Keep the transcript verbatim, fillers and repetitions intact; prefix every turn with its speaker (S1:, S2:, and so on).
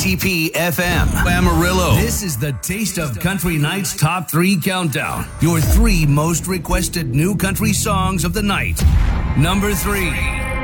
S1: T P F M, Amarillo. This is the Taste of Country Night's Top three Countdown. Your three most requested new country songs of the night. Number three.